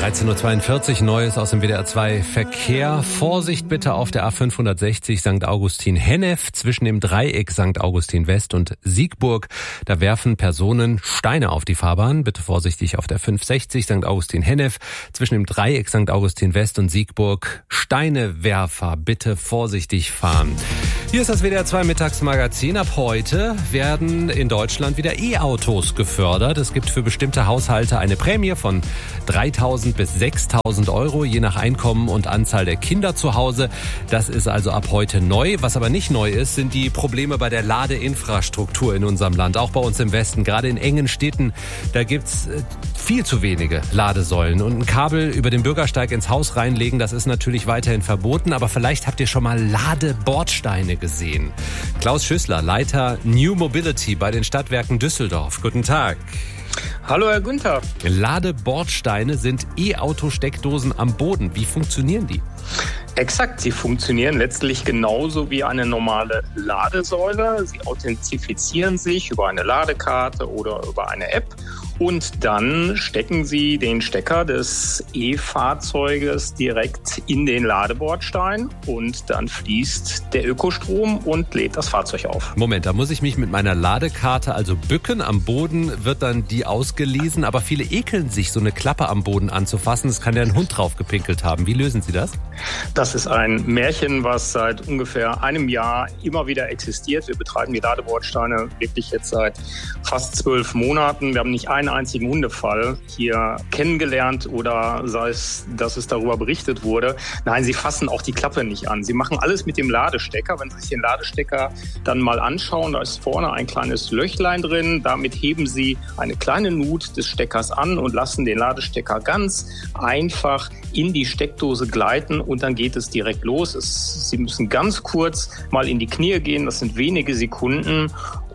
13.42 Uhr, Neues aus dem WDR 2 Verkehr. Vorsicht bitte auf der A560 St. Augustin-Hennef zwischen dem Dreieck St. Augustin West und Siegburg. Da werfen Personen Steine auf die Fahrbahn. Bitte vorsichtig auf der 560 St. Augustin-Hennef zwischen dem Dreieck St. Augustin West und Siegburg. Steinewerfer, bitte vorsichtig fahren. Hier ist das WDR 2 Mittagsmagazin. Ab heute werden in Deutschland wieder E-Autos gefördert. Es gibt für bestimmte Haushalte eine Prämie von 3.000 bis 6.000 Euro, je nach Einkommen und Anzahl der Kinder zu Hause. Das ist also ab heute neu. Was aber nicht neu ist, sind die Probleme bei der Ladeinfrastruktur in unserem Land. Auch bei uns im Westen, gerade in engen Städten, da gibt's viel zu wenige Ladesäulen. Und ein Kabel über den Bürgersteig ins Haus reinlegen, das ist natürlich weiterhin verboten. Aber vielleicht habt ihr schon mal Ladebordsteine gesehen. Klaus Schüssler, Leiter New Mobility bei den Stadtwerken Düsseldorf. Guten Tag. Hallo Herr Günther. Ladebordsteine sind E-Auto-Steckdosen am Boden. Wie funktionieren die? Exakt, sie funktionieren letztlich genauso wie eine normale Ladesäule. Sie authentifizieren sich über eine Ladekarte oder über eine App und dann stecken Sie den Stecker des E-Fahrzeuges direkt in den Ladebordstein und dann fließt der Ökostrom und lädt das Fahrzeug auf. Moment, da muss ich mich mit meiner Ladekarte also bücken. Am Boden wird dann die ausgelesen, aber viele ekeln sich, so eine Klappe am Boden anzufassen. Es kann ja ein Hund drauf gepinkelt haben. Wie lösen Sie das? Das ist ein Märchen, was seit ungefähr einem Jahr immer wieder existiert. Wir betreiben die Ladebordsteine wirklich jetzt seit fast 12 Monaten. Wir haben nicht einen einzigen Hundefall hier kennengelernt oder sei es, dass es darüber berichtet wurde. Nein, sie fassen auch die Klappe nicht an. Sie machen alles mit dem Ladestecker. Wenn Sie sich den Ladestecker dann mal anschauen, da ist vorne ein kleines Löchlein drin. Damit heben Sie eine kleine Nut des Steckers an und lassen den Ladestecker ganz einfach in die Steckdose gleiten und dann geht es direkt los. Sie müssen ganz kurz mal in die Knie gehen, das sind wenige Sekunden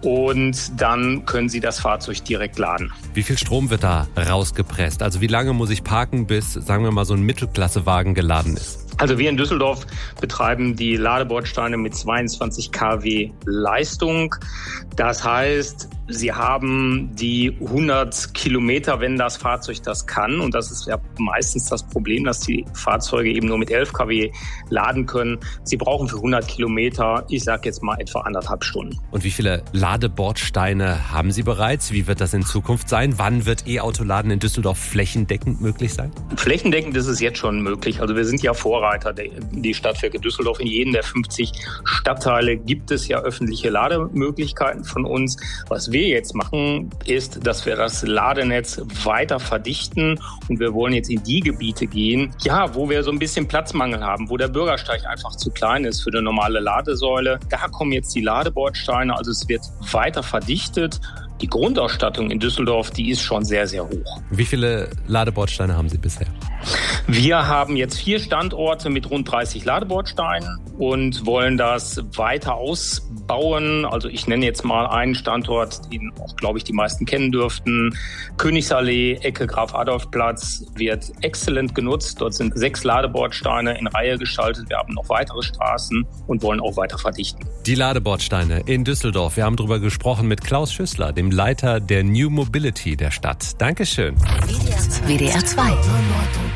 und dann können Sie das Fahrzeug direkt laden. Wie viel Strom wird da rausgepresst? Also wie lange muss ich parken, bis, sagen wir mal, so ein Mittelklassewagen geladen ist? Also wir in Düsseldorf betreiben die Ladebordsteine mit 22 kW Leistung. Das heißt, Sie haben die 100 Kilometer, wenn das Fahrzeug das kann. Und das ist ja meistens das Problem, dass die Fahrzeuge eben nur mit 11 kW laden können. Sie brauchen für 100 Kilometer, ich sage jetzt mal etwa 1,5 Stunden. Und wie viele Ladebordsteine haben Sie bereits? Wie wird das in Zukunft sein? Wann wird E-Autoladen in Düsseldorf flächendeckend möglich sein? Flächendeckend ist es jetzt schon möglich. Also wir sind ja Vorreiter. Die Stadtwerke Düsseldorf, in jedem der 50 Stadtteile gibt es ja öffentliche Lademöglichkeiten von uns. Was wir jetzt machen, ist, dass wir das Ladenetz weiter verdichten und wir wollen jetzt in die Gebiete gehen, ja, wo wir so ein bisschen Platzmangel haben, wo der Bürgersteig einfach zu klein ist für eine normale Ladesäule. Da kommen jetzt die Ladebordsteine, also es wird weiter verdichtet. Die Grundausstattung in Düsseldorf, die ist schon sehr, sehr hoch. Wie viele Ladebordsteine haben Sie bisher? Wir haben jetzt 4 Standorte mit rund 30 Ladebordsteinen und wollen das weiter ausbauen. Also ich nenne jetzt mal einen Standort, den auch, glaube ich, die meisten kennen dürften. Königsallee, Ecke Graf-Adolf-Platz wird exzellent genutzt. Dort sind 6 Ladebordsteine in Reihe geschaltet. Wir haben noch weitere Straßen und wollen auch weiter verdichten. Die Ladebordsteine in Düsseldorf. Wir haben darüber gesprochen mit Klaus Schüssler, dem Leiter der New Mobility der Stadt. Dankeschön. WDR 2.